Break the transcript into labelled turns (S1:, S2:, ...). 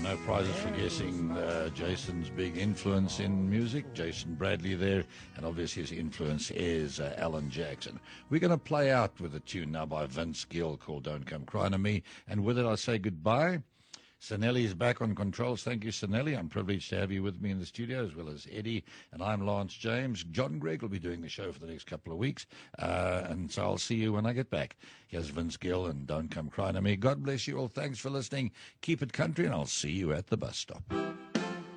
S1: no prizes for guessing Jason's big influence in music. Jason Bradley there, and obviously his influence is Alan Jackson. We're going to play out with a tune now by Vince Gill called Don't Come Crying to Me, and with it I say goodbye. Sanelli is back on controls. Thank you, Sanelli. I'm privileged to have you with me in the studio, as well as Eddie. And I'm Lance James. John Gregg will be doing the show for the next couple of weeks. And so I'll see you when I get back. Here's Vince Gill and Don't Come Crying to Me. God bless you all. Thanks for listening. Keep it country, and I'll see you at the bus stop.